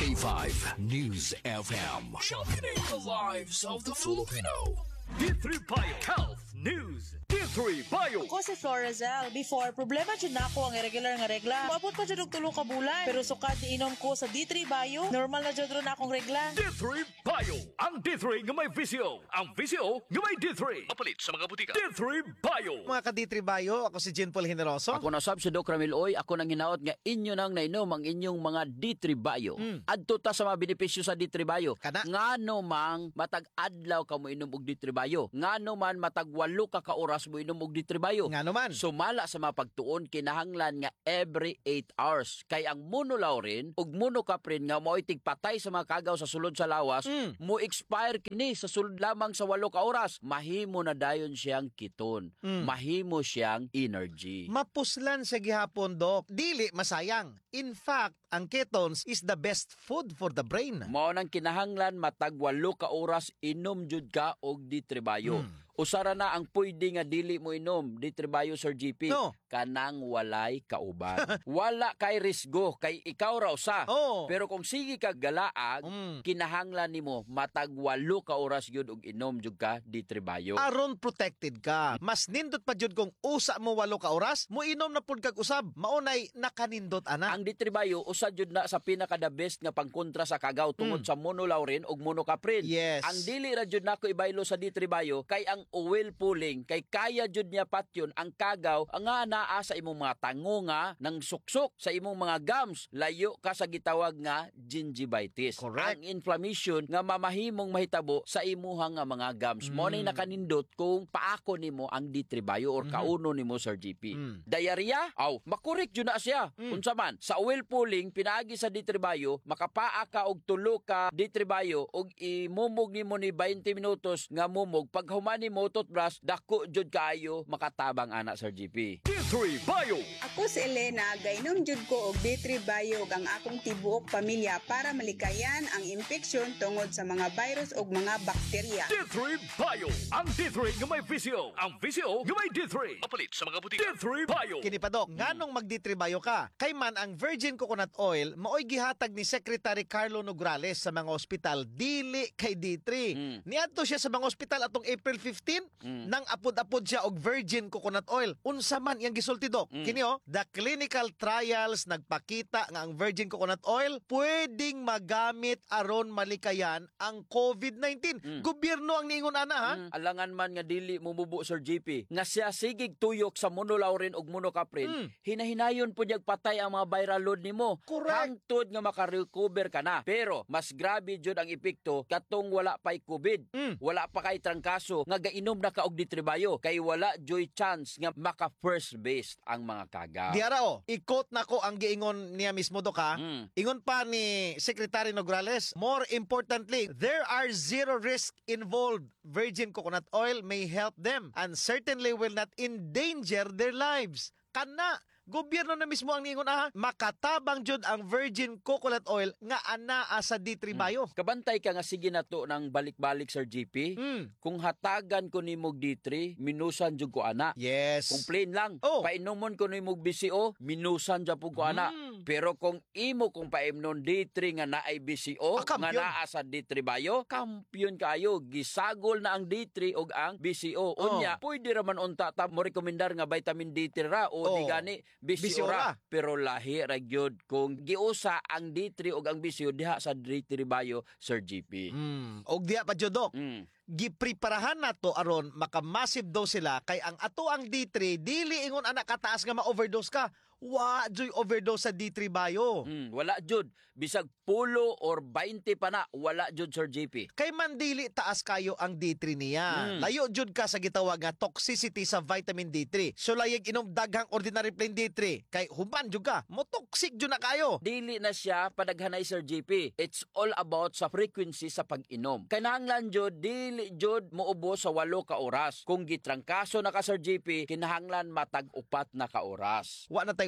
K5 News FM. Championing the lives of the Filipino. D3 Bio Health News. D3 Bio. Ako si Florazel. Before, problema dyan na ako ang irregular nga regla. Maabot pa dyan og 3 ka bulan. Pero sukad ni inom ko sa D3 Bio, normal na dyan ron akong regla. D3 Bio. Ang D3 nga may visyo. Ang visyo nga may D3. Mapalit sa mga butika. D3 Bio. Mga ka-D3 Bio, ako si Jean Paul Generoso. Ako na sab si Doc Ramil Oy, ako nang hinaot nga inyo nang nainom ang inyong mga D3 Bio. Adto ta sa mga benepisyo sa D3 Bio. Kana? Ngano mang matag adlaw ka mo inom og D3 Bio. Ngano man matag 8 ka oras mo inom og D3 Bio. Nga naman. Sumala sa mga pagtuon kinahanglan nga every 8 hours. Kay ang monolaurin ug monocaprin nga mo'y tigpatay sa mga kagaw sa sulod sa lawas, mo expire kini sa sulod lamang sa 8 ka oras. Mahimo na dayon siyang kiton. Mahimo siyang energy. Mapuslan sa gihapon, Doc. Dili masayang. In fact, ang ketones is the best food for the brain. Mao nang kinahanglan matag 8 ka oras inom jud ka og D3 Bio. Usara na ang pwede nga dili mo inom D3 Bio, Sir GP. No. Kanang walay kauban. Wala kay risgo kay ikaw raw sa. Oh. Pero kung sige ka galaag, kinahanglan nimo matag 8 ka oras gyud og inom jud ka D3 Bio. Aron protected ka. Mas nindot pa jud kung usa mo 8 ka oras, mo inom na pud kag usab. Maunay nakanindot ana. Ang D3 Bio usa jud na sa pinaka the best nga pangkontra sa kagaw tungod sa monolaurin ug monocaprin. Yes. Ang dili ra jud nako ibaylo sa D3 Bio kay ang oil pulling kay kaya jud niya patyon ang kagaw nga naa sa imong mga tangunga nang suksok sa imong mga gums, layo ka sa gitawag nga gingivitis. Correct. Ang inflammation nga mamahimong mahitabo sa imuha nga mga gums. Mo nay nakanindot kung paako nimo ang D3 Bio or kauno nimo, Sir GP. Diarrhea? Aw, makorek jud na siya. Unsa man, sa oil pulling pinaagi sa D3 Bio, makapaa ka og 3 ka D3 Bio og imumog nimo ni 20 minutos nga mumog. Pag humani mo toothbrush, dako jud kaayo makatabang ana, Sir GP. D3 Bio. Ako si Elena, gainom jud ko og D3 Bio ang akong tibuok pamilya para malikayan ang infeksyon tungod sa mga virus ug mga bakterya. D3 Bio. Ang D3 nga may visyo. Ang visyo nga may D3. Mapalit sa mga butika. D3 Bio. Kini pa, Doc, nganong mag-D3 Bio ka? Kay man ang virgin coconut oil maoy gihatag ni Secretary Carlo Nograles sa mga ospital dili kay D3. Niadto siya sa mga ospital atong April 15 nang apod-apod siya og virgin coconut oil. Unsa man iyang gisulti, Doc? Kini the clinical trials nagpakita nga ang virgin coconut oil pwedeng magamit aron malikayan ang COVID-19. Gobyerno ang niingon ana, ha? Alangan man nga dili mumubo, Sir GP, nga siya sigig tuyok sa monolaurin ug monocaprin, hinahinayon po niyag patay ang mga viral load nimo. Correct. Hangtod nga makarecover ka na. Pero mas grabe jud ang epekto katong wala pa'y COVID. Wala pa kay trangkaso nga gainom na ka og D3 Bio kay wala joy chance nga maka first base ang mga kagaw. Diara ikot na ko ang giingon niya mismo, Doc, ha? Ingon pa ni Secretary Nograles, more importantly, there are zero risk involved. Virgin coconut oil may help them and certainly will not endanger their lives. Kana, gobyerno na mismo ang ningon, makatabang jud ang virgin coconut oil nga anaa sa D3 Bio. Kabantay ka nga sige na to ng balik-balik, Sir GP. Kung hatagan ko ni mog D3, minusan jud ko ana. Yes. Kung plain lang, painomon ko ni mog BCO, minusan jud po ko ana. Pero kung imo kung paimnon D3 nga naay BCO, nga naa sa D3 Bio, kampiyon kayo. Gisagol na ang D3 og ang BCO. Unya, pwede raman unta ta mo rekomendar nga vitamin D3 ra o di gani BCO ra. Pero lahi ra gyud kung giusa ang D3 og ang BCO diha sa D3 Bio, Sir GP. Og diha pa jud, Doc. Gipreparahan na to aron maka-massive dose sila kay ang ato ang D3 dili ingon anak kataas nga ma-overdose ka. Wa joy overdose sa D3 Bio. Wala jud. Bisag 10 or 20 pa na, wala jud, Sir JP. Kay man dili taas kayo ang D3 niya. Layo jud ka sa gitawag nga toxicity sa vitamin D3. So layag inom daghang ordinary plain D3 kay human jud ka. Mo toxic jud na kayo. Dili na siya padaghanay, Sir JP. It's all about sa frequency sa pag-inom. Kinahanglan jud dili jud moubos sa 8 ka oras. Kung gitrangkaso na ka, Sir JP, kinahanglan matag 4 na ka oras. Wa na tay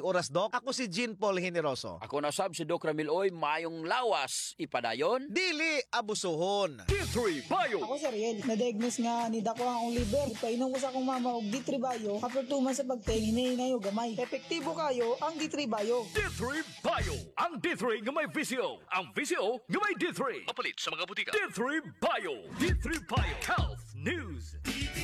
oras, Doc. Ako si Jean Paul Generoso. Ako na sab si Doc Ramil Oy, mayong lawas ipadayon. Dili abusuhon. D3 Bio. Ako si Ariel, na-diagnose nga ni Dako ang liver. Ipainom ko sa akong mama og D3 Bio. After 2 months sa pagtingin, hinahinay og gamay. Epektibo kayo ang D3 Bio. D3 Bio. Ang D3 nga may visyo. Ang visyo nga may D3. Mapalit sa mga butika. D3 Bio. D3 Bio. Health News.